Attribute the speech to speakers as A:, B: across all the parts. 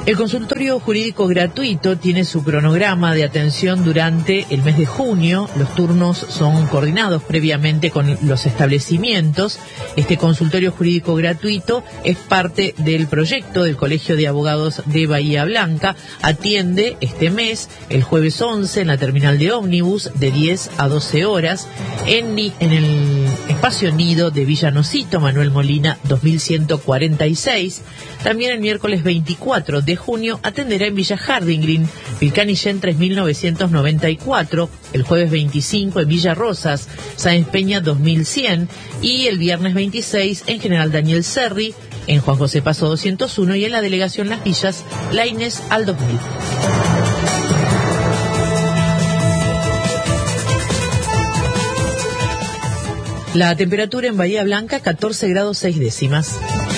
A: El consultorio jurídico gratuito tiene su cronograma de atención durante el mes de junio. Los turnos son coordinados previamente con los establecimientos. Este consultorio jurídico gratuito es parte del proyecto del Colegio de Abogados de Bahía Blanca. Atiende este mes, el jueves 11, en la terminal de ómnibus, de 10 a 12 horas, en el espacio Nido de Villanocito, Manuel Molina 2146. También el miércoles 24 de junio atenderá en Villa Harding, Vilcanillén 3994, el jueves 25 en Villa Rosas, Sáenz Peña 2100 y el viernes 26 en General Daniel Serri, en Juan José Paso 201 y en la delegación Las Villas, Laínez al 2000. La temperatura en Bahía Blanca 14 grados 6 décimas.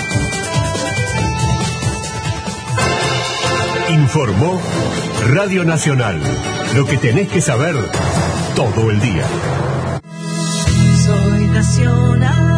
B: Informó Radio Nacional. Lo que tenés que saber todo el día.
C: Soy Nacional.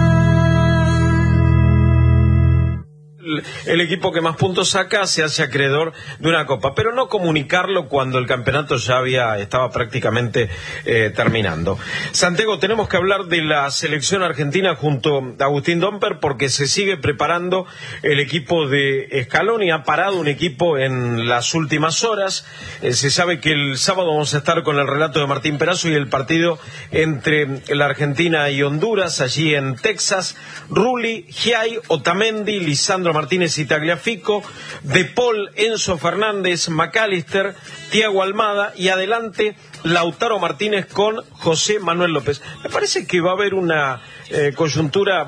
D: El equipo que más puntos saca se hace acreedor de una copa, pero no comunicarlo cuando el campeonato ya estaba prácticamente terminando. Santiago, tenemos que hablar de la selección argentina junto a Agustín Domper porque se sigue preparando el equipo de Scaloni. Ha parado un equipo en las últimas horas. Se sabe que el sábado vamos a estar con el relato de Martín Perazo y el partido entre la Argentina y Honduras, allí en Texas. Rulli, Giai, Otamendi, Lisandro Martínez y Tagliafico, De Paul, Enzo Fernández, McAllister, Thiago Almada y adelante Lautaro Martínez con José Manuel López. Me parece que va a haber una coyuntura,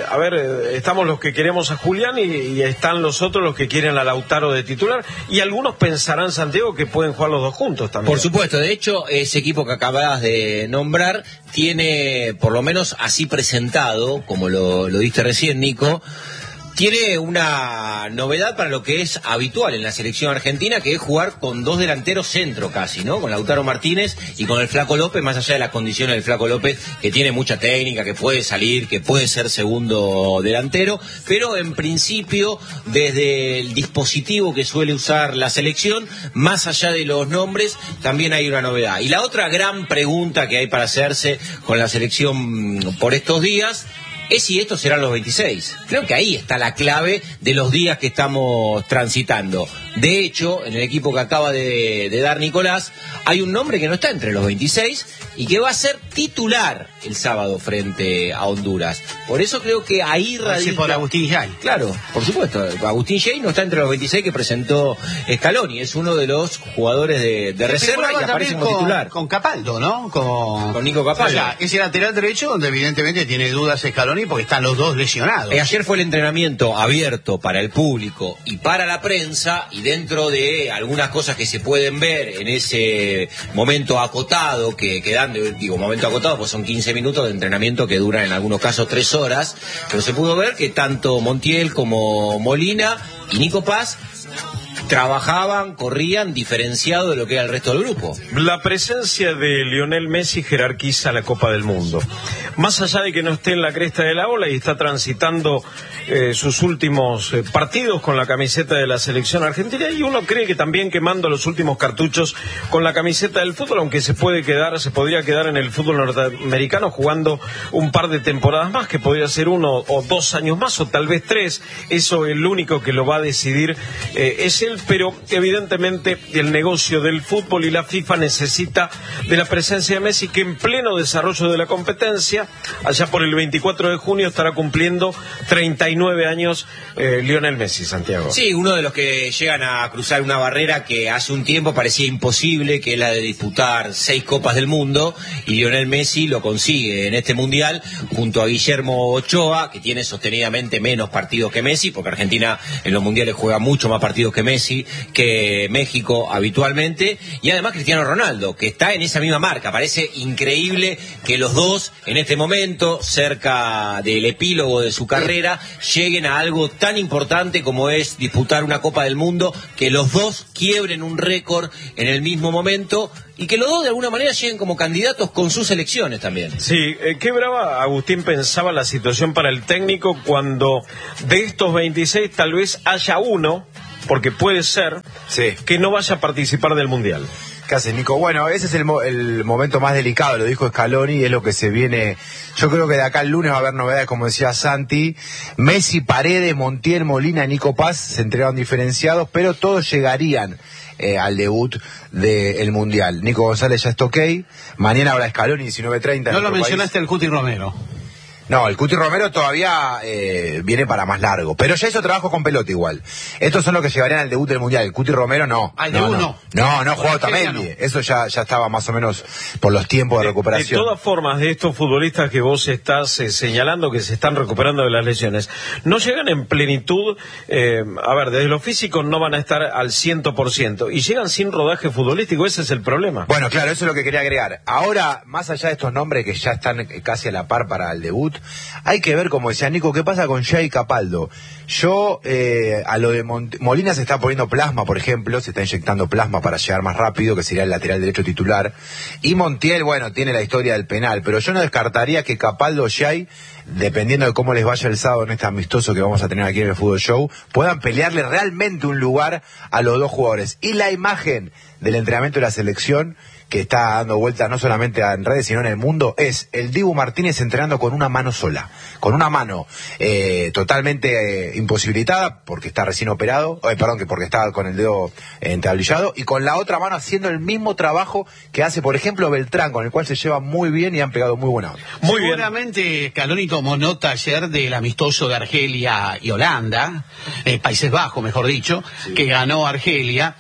D: estamos los que queremos a Julián y están los otros los que quieren a Lautaro de titular, y algunos pensarán, Santiago, que pueden jugar los dos juntos también.
E: Por supuesto, de hecho, ese equipo que acabas de nombrar tiene, por lo menos así presentado, como lo diste recién, Nico, tiene una novedad para lo que es habitual en la selección argentina, que es jugar con dos delanteros centro casi, ¿no? Con Lautaro Martínez y con el Flaco López, más allá de las condiciones del Flaco López, que tiene mucha técnica, que puede salir, que puede ser segundo delantero, pero en principio, desde el dispositivo que suele usar la selección, más allá de los nombres, también hay una novedad. Y la otra gran pregunta que hay para hacerse con la selección por estos días es si estos serán los 26. Creo que ahí está la clave de los días que estamos transitando. De hecho, en el equipo que acaba de dar Nicolás, hay un nombre que no está entre los 26 y que va a ser titular el sábado frente a Honduras. Por eso creo que ahí radica...
F: por Agustín Giai.
E: Claro, por supuesto. Agustín Giai no está entre los 26 que presentó Scaloni. Es uno de los jugadores de reserva y aparece como titular.
F: Con Capaldo, ¿no?
E: Con Nico Capaldo.
F: O sea, ese lateral derecho donde evidentemente tiene dudas Scaloni porque están los dos lesionados.
E: Ayer fue el entrenamiento abierto para el público y para la prensa, y dentro de algunas cosas que se pueden ver en ese momento acotado que dan, momento acotado, pues son 15 minutos de entrenamiento que duran en algunos casos 3 horas, pero se pudo ver que tanto Montiel como Molina y Nico Paz trabajaban, corrían diferenciado de lo que era el resto del grupo.
D: La presencia de Lionel Messi jerarquiza la Copa del Mundo. Más allá de que no esté en la cresta de la ola y está transitando sus últimos partidos con la camiseta de la selección argentina, y uno cree que también quemando los últimos cartuchos con la camiseta del fútbol, aunque se podría quedar en el fútbol norteamericano jugando un par de temporadas más, que podría ser 1 o 2 años más, o tal vez 3. Eso el único que lo va a decidir es él, pero evidentemente el negocio del fútbol y la FIFA necesita de la presencia de Messi, que en pleno desarrollo de la competencia, allá por el 24 de junio, estará cumpliendo 39 años Lionel Messi, Santiago.
E: Sí, uno de los que llegan a cruzar una barrera que hace un tiempo parecía imposible, que es la de disputar 6 Copas del Mundo, y Lionel Messi lo consigue en este Mundial junto a Guillermo Ochoa, que tiene sostenidamente menos partidos que Messi, porque Argentina en los Mundiales juega mucho más partidos que Messi, que México habitualmente, y además Cristiano Ronaldo, que está en esa misma marca. Parece increíble que los dos en este momento, cerca del epílogo de su carrera, lleguen a algo tan importante como es disputar una Copa del Mundo, que los dos quiebren un récord en el mismo momento y que los dos de alguna manera lleguen como candidatos con sus elecciones también.
D: Sí, qué brava, Agustín, pensaba la situación para el técnico cuando de estos 26 tal vez haya uno porque puede ser que no vaya a participar del Mundial.
C: ¿Qué haces, Nico? Bueno, ese es el momento más delicado, lo dijo Scaloni, y es lo que se viene. Yo creo que de acá al lunes va a haber novedades, como decía Santi. Messi, Paredes, Montiel, Molina, Nico Paz se entregaron diferenciados, pero todos llegarían al debut del Mundial. Nico González ya está ok. Mañana habrá Scaloni, 19:30.
F: No lo mencionaste el Cuti Romero.
C: No, el Cuti Romero todavía viene para más largo, pero ya hizo trabajo con pelota igual. Estos son los que llevarían al debut del Mundial. El Cuti Romero no.
F: ¿Al debut no?
C: No, jugó Otamendi. No. Eso ya estaba más o menos por los tiempos de recuperación.
D: De todas formas, de estos futbolistas que vos estás señalando que se están recuperando de las lesiones, no llegan en plenitud, a ver, desde lo físico no van a estar al 100%, y llegan sin rodaje futbolístico, ese es el problema.
C: Bueno, claro, eso es lo que quería agregar. Ahora, más allá de estos nombres que ya están casi a la par para el debut, hay que ver, como decía Nico, qué pasa con Jay Capaldo. Yo, a lo de Molina se está poniendo plasma, por ejemplo, se está inyectando plasma para llegar más rápido, que sería el lateral derecho titular. Y Montiel, bueno, tiene la historia del penal, pero yo no descartaría que Capaldo o Jay, dependiendo de cómo les vaya el sábado en este amistoso que vamos a tener aquí en el Fútbol Show, puedan pelearle realmente un lugar a los dos jugadores. Y la imagen del entrenamiento de la selección, que está dando vuelta no solamente en redes sino en el mundo, es el Dibu Martínez entrenando con una mano sola, con una mano totalmente imposibilitada porque está recién operado, porque está con el dedo entablillado, y con la otra mano haciendo el mismo trabajo que hace, por ejemplo, Beltrán, con el cual se lleva muy bien y han pegado muy buena onda.
F: Seguramente Scaloni tomó nota ayer del amistoso de Argelia y Holanda, Países Bajos, mejor dicho, que ganó Argelia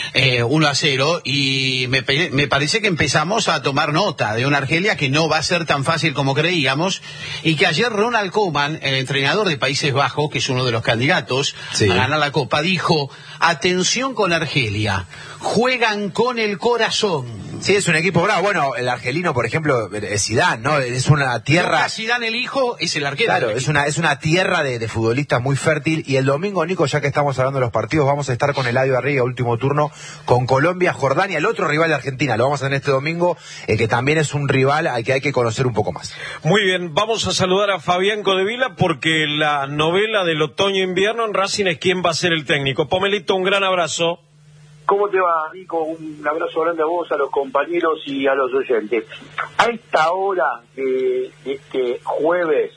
F: 1-0, y me parece que empezamos a tomar nota de una Argelia que no va a ser tan fácil como creíamos, y que ayer Ronald Koeman, el entrenador de Países Bajos, que es uno de los candidatos a ganar la Copa, dijo: atención con Argelia, juegan con el corazón.
C: Sí, es un equipo bravo. Bueno, el argelino, por ejemplo, es Zidane, ¿no? Es una tierra...
F: Zidane, el hijo, es el arquero.
C: Claro, es una tierra de futbolistas muy fértil. Y el domingo, Nico, ya que estamos hablando de los partidos, vamos a estar con Eladio Arriga, último turno, con Colombia, Jordania, el otro rival de Argentina. Lo vamos a tener este domingo, que también es un rival al que hay que conocer un poco más.
D: Muy bien, vamos a saludar a Fabián Codevila, porque la novela del otoño-invierno en Racing es quién va a ser el técnico. Pomelito, un gran abrazo.
G: ¿Cómo te va, Nico? Un abrazo grande a vos, a los compañeros y a los oyentes. A esta hora de este jueves,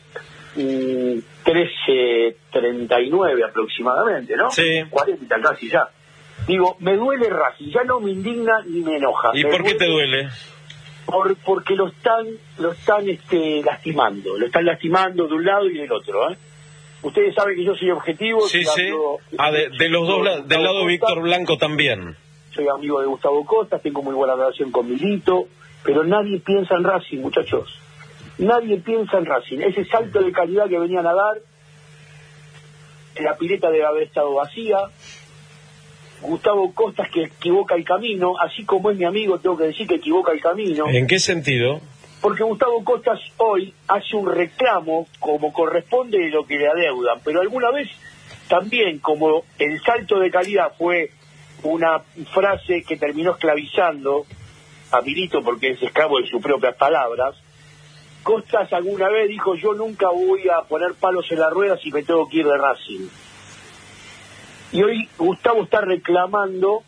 G: 13:39 aproximadamente, ¿no?
D: Sí.
G: 40 casi ya. Digo, me duele Racing, ya no me indigna ni me enoja.
D: ¿Y por qué te duele?
G: Porque lo están lastimando. Lo están lastimando de un lado y del otro, ¿eh? Ustedes saben que yo soy objetivo.
D: Sí, sí. De los dos, del lado de Víctor Blanco también.
G: Soy amigo de Gustavo Costas, tengo muy buena relación con Milito, pero nadie piensa en Racing, muchachos. Nadie piensa en Racing. Ese salto de calidad que venían a dar, la pileta debe haber estado vacía. Gustavo Costas, que equivoca el camino, así como es mi amigo, tengo que decir que equivoca el camino.
D: ¿En qué sentido?
G: Porque Gustavo Costas hoy hace un reclamo como corresponde de lo que le adeudan, pero alguna vez también, como el salto de calidad fue una frase que terminó esclavizando a Milito porque es esclavo de sus propias palabras, Costas alguna vez dijo: yo nunca voy a poner palos en la rueda si me tengo que ir de Racing. Y hoy Gustavo está reclamando,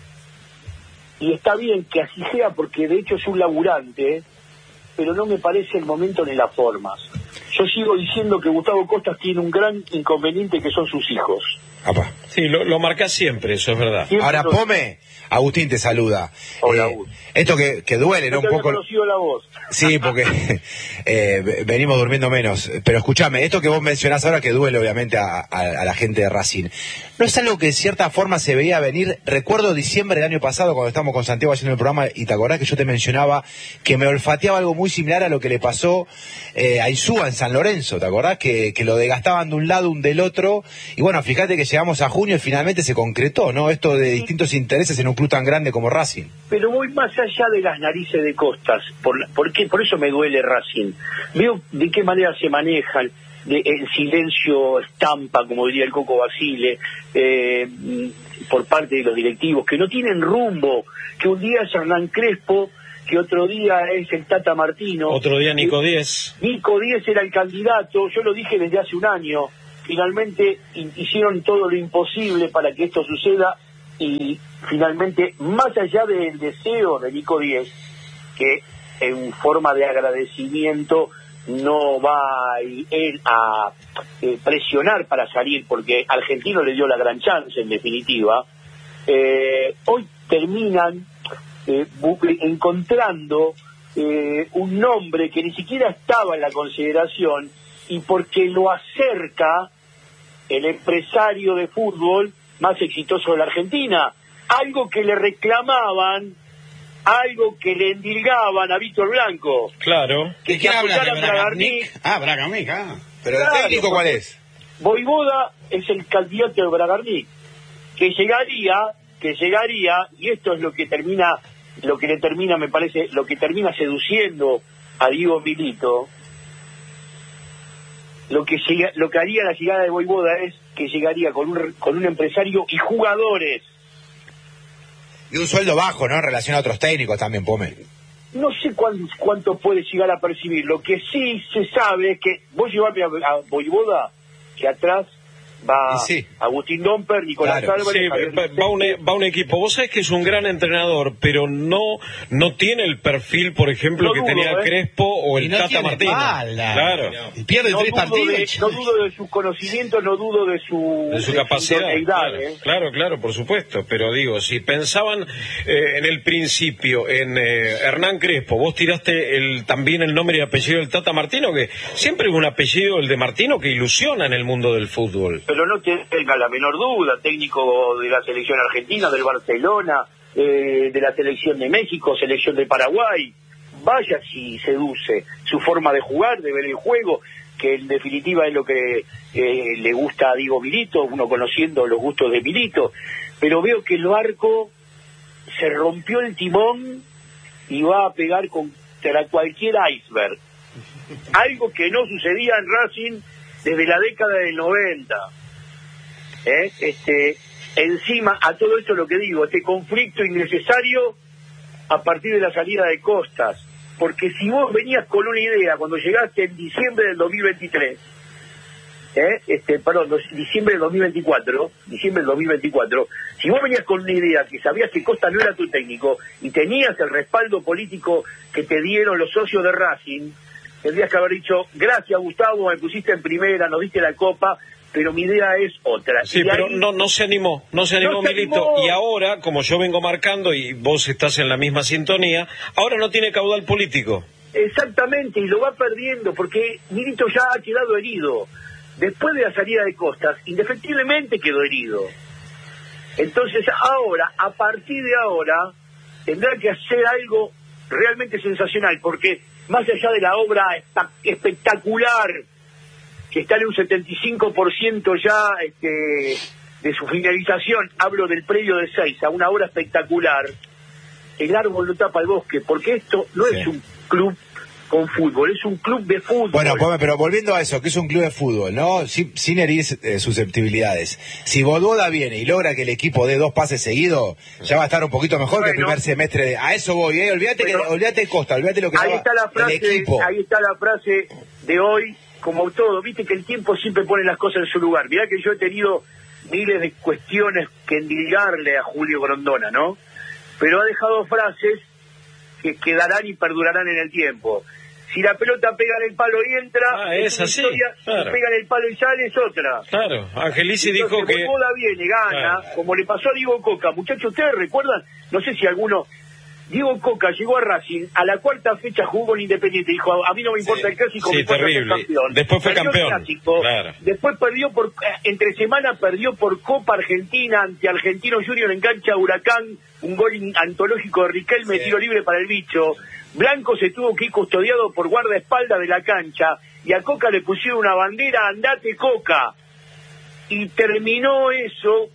G: y está bien que así sea porque de hecho es un laburante, pero no me parece el momento ni las formas. Yo sigo diciendo que Gustavo Costas tiene un gran inconveniente, que son sus hijos.
C: Apa.
D: Sí, lo marcás siempre, eso es verdad.
G: Siempre.
C: Ahora, Pome, Agustín te saluda.
G: Hola,
C: esto que duele, ¿no?
G: No te
C: un
G: había
C: poco.
G: conocido la voz.
C: Sí, porque venimos durmiendo menos. Pero escúchame, esto que vos mencionás ahora, que duele obviamente a la gente de Racing, ¿no es algo que de cierta forma se veía venir? Recuerdo diciembre del año pasado, cuando estábamos con Santiago haciendo el programa, y te acordás que yo te mencionaba que me olfateaba algo muy similar a lo que le pasó a Insúa en San Lorenzo. ¿Te acordás? Que lo desgastaban de un lado, un del otro. Y bueno, fíjate que llegamos a junio y finalmente se concretó, ¿no? Esto de distintos intereses en un club tan grande como Racing.
G: Pero voy más allá de las narices de Costas. Por eso me duele Racing. Veo de qué manera se manejan, el silencio estampa, como diría el Coco Basile, por parte de los directivos, que no tienen rumbo, que un día es Hernán Crespo, que otro día es el Tata Martino.
D: Otro día Nico Díez.
G: Nico Díez era el candidato, yo lo dije desde hace un año. finalmente hicieron todo lo imposible para que esto suceda y finalmente, más allá del deseo de Nico Díez, que en forma de agradecimiento no va él a presionar para salir, porque Argentino le dio la gran chance en definitiva, hoy terminan encontrando un nombre que ni siquiera estaba en la consideración, y porque lo acerca el empresario de fútbol más exitoso de la Argentina, algo que le reclamaban, algo que le endilgaban a Víctor Blanco.
D: Claro.
F: ¿De qué habla? ¿De Bragarnik? Bragarnik,
C: Pero
G: claro,
C: el técnico, ¿cuál es?
G: Voivoda es el candidato de Bragarnik, que llegaría, y esto es lo que termina seduciendo a Diego Milito. Lo que haría la llegada de Voivoda es que llegaría con un empresario y jugadores.
C: Y un sueldo bajo, ¿no? En relación a otros técnicos también, Pome.
G: No sé cuánto puede llegar a percibir. Lo que sí se sabe es que vos llevame a Voivoda, que atrás va Agustín Domper, Nicolás Álvarez.
D: Sí, va un equipo. Vos sabés que es un gran entrenador, pero no tiene el perfil, por ejemplo, que tenía Crespo o el Tata Martino. Claro.
F: Pierde 3 partidos.
G: No dudo de sus conocimientos, no dudo de su
D: capacidad.
G: Claro,
D: claro, por supuesto. Pero digo, si pensaban en el principio en Hernán Crespo, vos tiraste también el nombre y apellido del Tata Martino, que siempre es un apellido, el de Martino, que ilusiona en el mundo del fútbol.
G: Pero no tenga la menor duda, técnico de la selección argentina, del Barcelona, de la selección de México, selección de Paraguay. Vaya si seduce su forma de jugar, de ver el juego, que en definitiva es lo que le gusta a Diego Milito, uno conociendo los gustos de Milito. Pero veo que el barco se rompió el timón y va a pegar contra cualquier iceberg. Algo que no sucedía en Racing desde la década del 90. Encima a todo esto lo que digo, este conflicto innecesario a partir de la salida de Costas, porque si vos venías con una idea cuando llegaste en diciembre del 2023, diciembre del 2024, si vos venías con una idea que sabías que Costas no era tu técnico y tenías el respaldo político que te dieron los socios de Racing, tendrías que haber dicho: gracias, Gustavo, me pusiste en primera, nos diste la copa, pero mi idea es otra.
D: Sí, pero ahí no se animó Milito. Y ahora, como yo vengo marcando y vos estás en la misma sintonía, ahora no tiene caudal político.
G: Exactamente, y lo va perdiendo, porque Milito ya ha quedado herido. Después de la salida de Costas, indefectiblemente quedó herido. Entonces ahora, a partir de ahora, tendrá que hacer algo realmente sensacional, porque más allá de la obra espectacular, que está en un 75% ya de su finalización, hablo del predio de Seiza, una obra espectacular, el árbol no tapa el bosque, porque esto no es un club con fútbol, es un club de fútbol.
C: Bueno, pero volviendo a eso, que es un club de fútbol, ¿no? Sin herir susceptibilidades. Si Voivoda viene y logra que el equipo dé 2 pases seguidos, ya va a estar un poquito mejor que el primer semestre. A eso voy, olvídate de Costa, olvídate lo que
G: ahí está la frase,
C: el equipo.
G: Ahí está la frase de hoy, como todo, viste que el tiempo siempre pone las cosas en su lugar. Mirá que yo he tenido miles de cuestiones que endilgarle a Julio Grondona, ¿no? Pero ha dejado frases que quedarán y perdurarán en el tiempo. Si la pelota pega en el palo y entra,
D: es así,
G: historia,
D: claro.
G: Si pega en el palo y sale, es otra.
D: Claro, Angelici dijo que...
G: Voivoda viene, gana, como le pasó a Diego Coca. Muchachos, ¿ustedes recuerdan? No sé si alguno... Diego Coca llegó a Racing, a la 4ª fecha jugó con Independiente, dijo: a mí no me importa el clásico, me importa ser campeón.
D: Después fue campeón.
G: Clásico,
D: claro.
G: Después perdió entre semana perdió por Copa Argentina ante Argentino Junior en cancha Huracán, un gol antológico de Riquelme, tiro libre para el bicho. Blanco se tuvo que ir custodiado por guardaespaldas de la cancha, y a Coca le pusieron una bandera: andate, Coca. Y terminó eso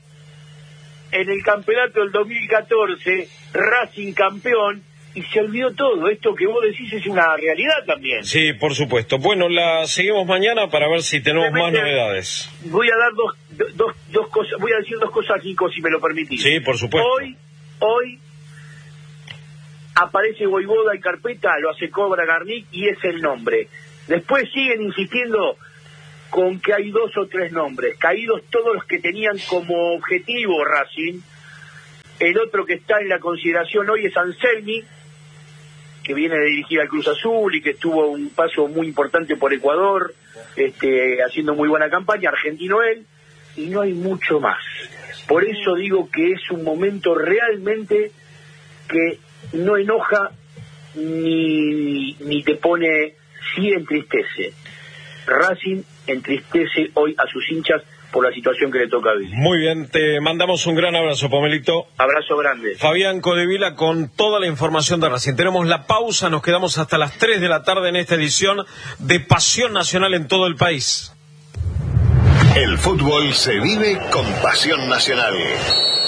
G: en el campeonato del 2014, Racing campeón, y se olvidó todo. Esto que vos decís es una realidad también.
D: Sí, por supuesto. Bueno, la seguimos mañana para ver si tenemos más novedades.
G: Voy a dar dos cosas, voy a decir 2 cosas, Nico, si me lo permitís.
D: Sí, por supuesto.
G: Hoy aparece Voivoda y carpeta, lo hace Bragarnik y es el nombre. Después siguen insistiendo con que hay 2 o 3 nombres, caídos todos los que tenían como objetivo Racing. El otro que está en la consideración hoy es Anselmi, que viene de dirigir al Cruz Azul y que tuvo un paso muy importante por Ecuador, haciendo muy buena campaña, argentino él, y no hay mucho más. Por eso digo que es un momento realmente que no enoja ni te pone, sí entristece. Racing entristece hoy a sus hinchas por la situación que le toca vivir.
D: Muy bien, te mandamos un gran abrazo, Pomelito.
G: Abrazo grande.
D: Fabián Codevila con toda la información de Racing. Tenemos la pausa, nos quedamos hasta las 3 de la tarde en esta edición de Pasión Nacional en todo el país.
B: El fútbol se vive con Pasión Nacional.